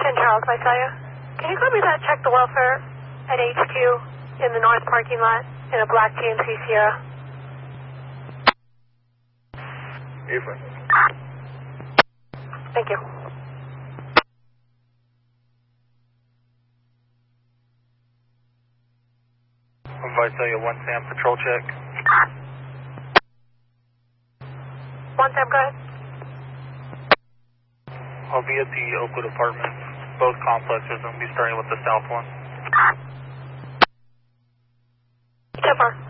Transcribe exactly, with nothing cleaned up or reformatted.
ten Charles, I tell you. Can you call me that check the welfare at H Q in the north parking lot in a black G M C Sierra? Ephraim. Thank you. I'm going to tell you one Sam patrol check. One Sam, go ahead. I'll be at the Oakwood Apartments, both complexes. I'll be starting with the south one. ten four.